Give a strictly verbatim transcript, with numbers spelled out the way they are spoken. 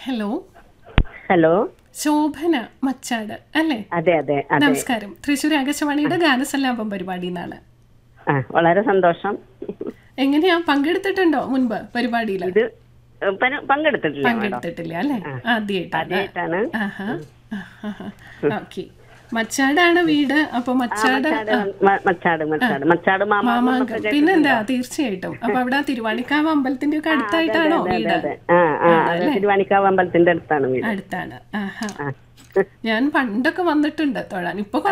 Hello, hello, Shobhana Machad അല്ലേ? അതെ അതെ അതെ. നമസ്കാരം. തൃശ്ശൂർ ആകാശവാണിയുടെ ഗാനസല്ലാപം പരിപാടിന്നാണ്. ആ, വളരെ സന്തോഷം. എങ്ങനെയാ, പങ്കെടുത്തിട്ടുണ്ടോ മുൻപ് പരിപാടിയിൽ? ഇത് പന- പങ്കെടുത്തിട്ടില്ല മാഡം. പങ്കെടുത്തിട്ടില്ല അല്ലേ? ആദ്യമായിട്ടാണ്. ആദ്യമായിട്ടാണ്. ഓക്കെ. മച്ചാടാണ് വീട്. അപ്പൊ മച്ചാട് മച്ചാട് മ- മച്ചാട് മച്ചാട് മച്ചാട് മാമാങ്കം മാമാങ്കം. എന്നൊക്കെ പിന്നെന്താ, കേട്ടിട്ടുണ്ടോ? തീർച്ചയായിട്ടും. അപ്പൊ അവിടെ തിരുവാണിക്കാവ് അമ്പലത്തിന്റെ ഒക്കെ ആ, അതെ, അടുത്തായിട്ടാണോ അതെ, വീട്? അതെ, അതെ. ആ ആ അതെ, തിരുവാണിക്കാവ് അമ്പലത്തിന്റെ അടുത്താണ് വീട്. അടുത്താണ്. ആഹാ. ആ. ഞാൻ പണ്ടൊക്കെ വന്നിട്ടുണ്ട് തൊഴാൻ. ഇപ്പൊ